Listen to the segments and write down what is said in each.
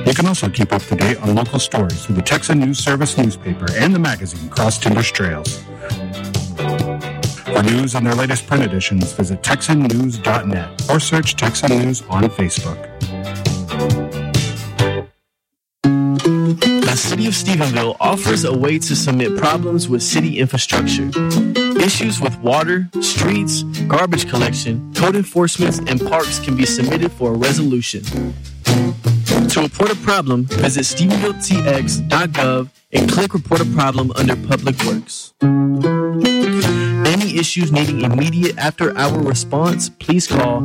You can also keep up to date on local stories through the Texan News Service newspaper and the magazine Cross Timbers Trails. For news on their latest print editions, visit TexanNews.net or search Texan News on Facebook. The City of Stephenville offers a way to submit problems with city infrastructure. Issues with water, streets, garbage collection, code enforcement, and parks can be submitted for a resolution. To report a problem, visit StephenvilleTX.gov and click Report a Problem under Public Works. Any issues needing immediate after-hour response, please call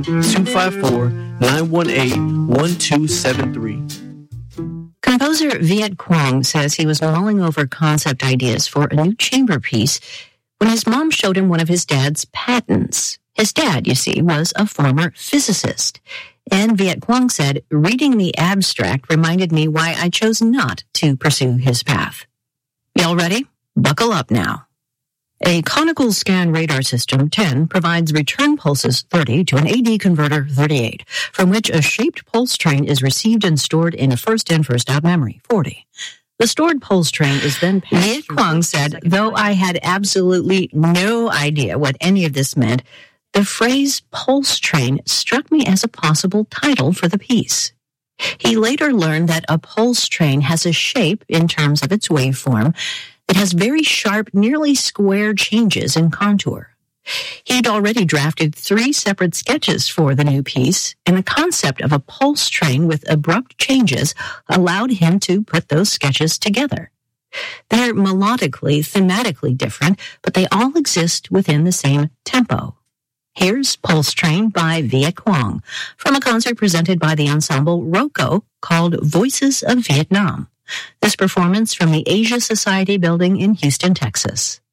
254-918-1273. Composer Viet Quang says he was mulling over concept ideas for a new chamber piece when his mom showed him one of his dad's patents. His dad, you see, was a former physicist. And Viet Quang said, reading the abstract reminded me why I chose not to pursue his path. Y'all ready? Buckle up now. A conical scan radar system 10 provides return pulses 30 to an AD converter 38, from which a shaped pulse train is received and stored in a first-in, first-out memory 40. The stored pulse train is then passed. Viet Quang said, though I had absolutely no idea what any of this meant, the phrase pulse train struck me as a possible title for the piece. He later learned that a pulse train has a shape in terms of its waveform. It has very sharp, nearly square changes in contour. He'd already drafted 3 separate sketches for the new piece, and the concept of a pulse train with abrupt changes allowed him to put those sketches together. They're melodically, thematically different, but they all exist within the same tempo. Here's Pulse Train by Viet Quang from a concert presented by the ensemble ROCO called Voices of Vietnam. This performance from the Asia Society building in Houston, Texas.